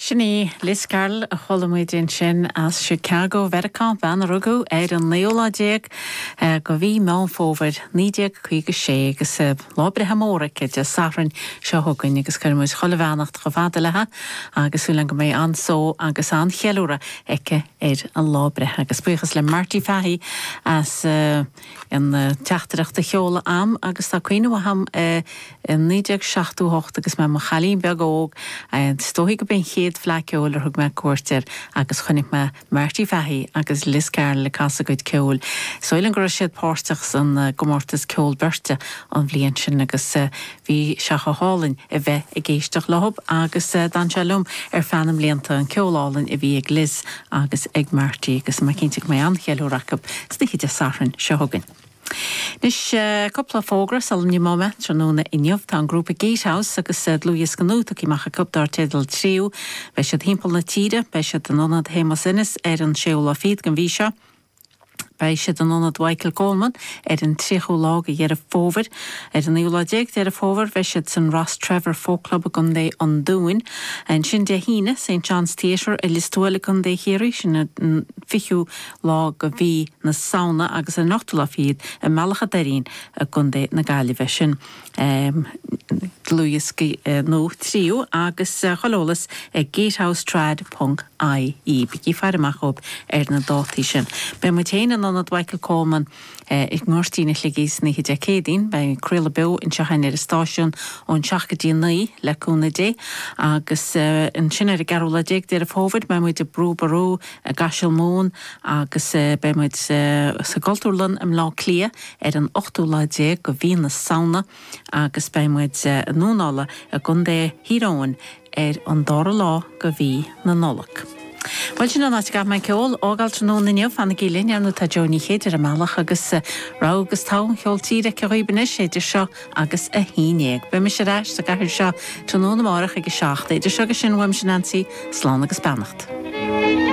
Sinní Liscarl a cholamúidín sin as Chicago Vericá ban rugú an neoladéag go bhí má fóver 9:46 agus lábrethe móra de safran seo thugann agus chuirmúid cholamhanacht go bhfada lethe agus úlan go méid ansó agus an chealúra aice an lábrethe agus buchas le Martí Fahí as an teachtarachta cheola am agus tá cuioine ham 9:68 agus me mo chalín beagóg stóí go ben chéad flaceol ar thug me cuairtear agus chunig me Martí Fahí agus Liscarl le casaguid ceol. Soilan gur siad páirteach san gomórtas ceol berte an bblion sin agus bhí seacha hálainn a bheith i géisteach lob agus dan selum ar fannam léanta an ceolálainn i bhí ag Liz agus ag Martí agus ma cinnte mé an chealúrachab snichi de saran se thugann. Nis coppla fógras al ní máme tróna inniuh tá an grúpa Gatehouse agus Luis Ganúta í macha cupdar tedal tríú, bei siad hímpel na tíre, bei siad an anad hémas innis an séola fíd gan bhí seo. Bei siad an anad Michael Coleman an tríchú lág a dhéar fóver, an úladéag dhéar fóver, bei siad san Ross Trevor Folk Club a gun dé an dúin, an sin de híine St. John's Theatre a listuala gun dé chéirí sin fiú lá go bhí na sauna agus a nachtula fíd a malacha darín a gun dé na Gaillimhe sin. Luis nó tríú agus cholólas gatehousetrad.ie bigí fearach op na dátí sin. Be mu téine an Michael Coleman ag ngortíine ligís na de cédín bei Cruilla Bew in sehain ar a stáisiún ón 19 leúna dé agus in sin ar a garúla déag déir a fóvid be muid de brú barú a gaisiil mún agus be muid sa Galtúrlan am lá clia ar an 8 déag go bhí na sauna agus be muid nónála a gundé híráin ar an dára lá go bhí na nolach. Well sin an gaf mein ceol ágáil tróna inniuh fanna gílinn ar nó tá Johnny chéidir a meach agus rágus tá cheoltíre ceíbanna séidir seo agus a híineag. Be me sé reis a gaiir seo tróna marach agus seachta, idir segus sin bhaim sin ansaí slán agus beannacht.